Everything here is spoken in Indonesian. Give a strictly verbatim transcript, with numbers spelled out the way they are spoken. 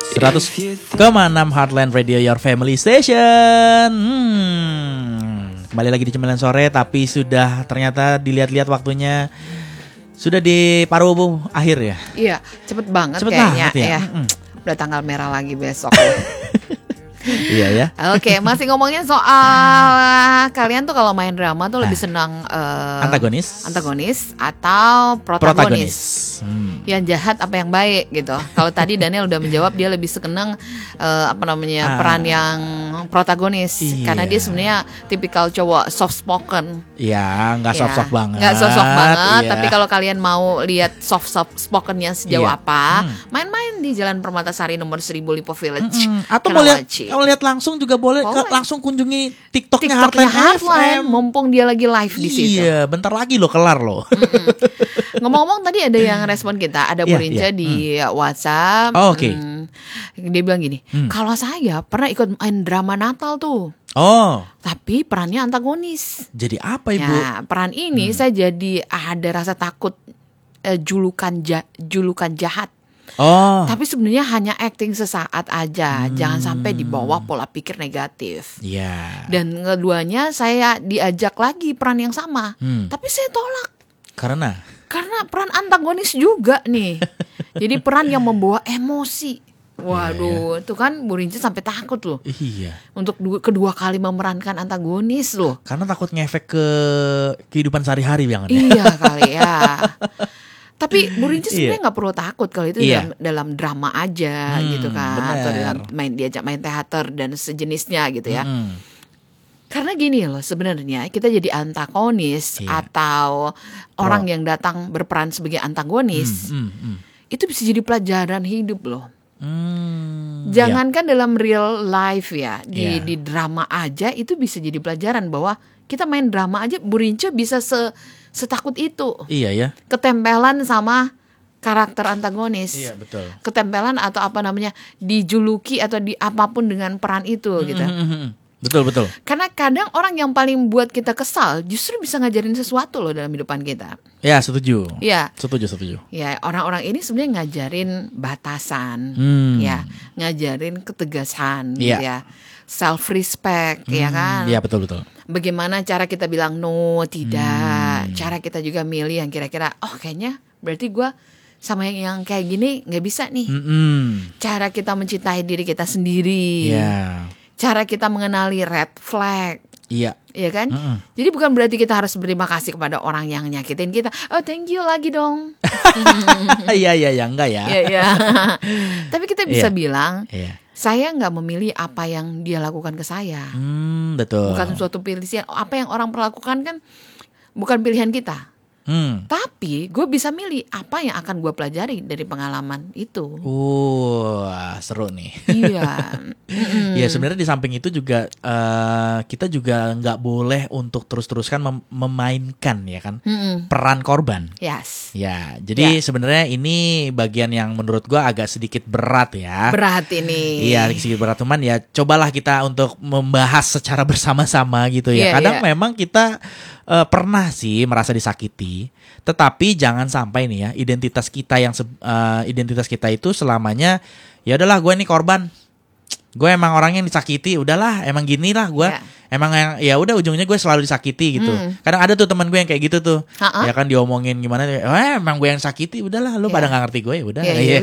seratus koma enam Heartland Radio, your family station. hmm. Kembali lagi di Cemilan Sore, tapi sudah ternyata dilihat-lihat waktunya sudah di paruh akhir ya. Iya, cepet banget cepet kayaknya banget ya, ya. Mm-mm. Udah tanggal merah lagi besok. Iya ya. Oke, masih ngomongin soal kalian tuh kalau main drama tuh lebih senang uh, Antagonis antagonis atau protagonis, Protagonis. Hmm. Yang jahat apa yang baik gitu. Kalau tadi Daniel udah menjawab dia lebih senang uh, apa namanya Ah. peran yang protagonis, Iya. karena dia sebenarnya tipikal cowok soft spoken. Ya, nggak Ya, soft-soft banget. nggak soft-soft banget. Iya. Tapi kalau kalian mau lihat soft-soft spokennya sejauh Iya. apa, Hmm. main-main di Jalan Permatasari nomor seribu Lipo Village. Mm-mm. Atau mau lihat, Karawaci. kalau lihat langsung juga boleh, Boleh. Ke- langsung kunjungi TikToknya TikToknya Heartland, Heartland, F M. mumpung dia lagi live di situ. Iya, bentar lagi loh kelar loh. Ngomong-ngomong tadi ada yang respon kita, ada Iya, Burinca iya. di WhatsApp. Oh, oke. Hmm, dia bilang gini, kalau saya pernah ikut main drama Natal tuh, Oh, tapi perannya antagonis. jadi apa Ibu? Ya, peran ini saya jadi ada rasa takut eh, julukan ja- julukan jahat. Oh, Tapi sebenarnya hanya acting sesaat aja, jangan sampai dibawa pola pikir negatif. iya. Dan keduanya saya diajak lagi peran yang sama, Hmm. tapi saya tolak Karena karena peran antagonis juga nih. Jadi peran yang membawa emosi. Waduh, itu kan Burinca sampai takut loh iya, untuk du- kedua kali memerankan antagonis loh. karena takut ngefek ke kehidupan sehari-hari banget ya. Iya kali ya. Tapi Burinca sebenarnya Iya. nggak perlu takut kalau itu Iya. dalam, dalam drama aja Hmm, gitu kan, atau benar. dalam main diajak main teater dan sejenisnya gitu ya. Mm. Karena gini loh, sebenarnya kita jadi antagonis Iya. atau orang yang datang berperan sebagai antagonis, Mm, mm. itu bisa jadi pelajaran hidup loh. Hmm, Jangankan dalam real life ya, di Iya. di drama aja itu bisa jadi pelajaran bahwa kita main drama aja, Burinca bisa se setakut itu, Iya, iya ya. ketempelan sama karakter antagonis. Iya, betul. Ketempelan atau apa namanya, dijuluki atau di apapun dengan peran itu gitu. Mm, mm, mm. Betul, betul. Karena kadang orang yang paling buat kita kesal justru bisa ngajarin sesuatu loh dalam hidupan kita. Ya, setuju. Iya. Setuju, setuju. Ya, orang-orang ini sebenarnya ngajarin batasan, Hmm. ya, ngajarin ketegasan, Iya. gitu ya, self respect, ya kan. Iya, betul, betul. Bagaimana cara kita bilang no, tidak, Hmm. cara kita juga milih yang kira-kira, oh kayaknya berarti gue sama yang, yang kayak gini nggak bisa nih. Mm-mm. Cara kita mencintai diri kita sendiri, Iya. cara kita mengenali red flag. Iya. Iya kan? Mm-mm. Jadi bukan berarti kita harus berterima kasih kepada orang yang nyakitin kita. Oh thank you lagi dong. Iya, iya, ya, enggak ya. Iya, iya. Tapi kita bisa Iya. bilang, Iya. saya nggak memilih apa yang dia lakukan ke saya. Hmm, betul. Bukan suatu pilihan. Apa yang orang perlakukan kan bukan pilihan kita. Hmm. Tapi gue bisa milih apa yang akan gue pelajari dari pengalaman itu. Wah, seru nih. Iya. Mm-mm. Ya sebenarnya di samping itu juga eh, kita juga nggak boleh untuk terus-teruskan mem- memainkan ya kan Mm-mm. peran korban. Yes. Ya, jadi sebenarnya ini bagian yang menurut gua agak sedikit berat ya. Berat ini. Iya, sedikit berat teman ya. Cobalah kita untuk membahas secara bersama-sama gitu ya. Iya, Kadang iya. memang kita eh, pernah sih merasa disakiti, tetapi jangan sampai nih ya identitas kita yang se- eh, identitas kita itu selamanya ya udahlah gue nih korban. Gue emang orang yang disakiti, udahlah emang gini lah gue. Ya. Emang yang ya udah ujungnya gue selalu disakiti gitu. Hmm. Kadang ada tuh teman gue yang kayak gitu tuh. Ha-ha. Ya kan diomongin gimana, eh, emang gue yang sakiti, udahlah lu Ya. pada nggak ngerti gue, ya udah. Ya, Iya.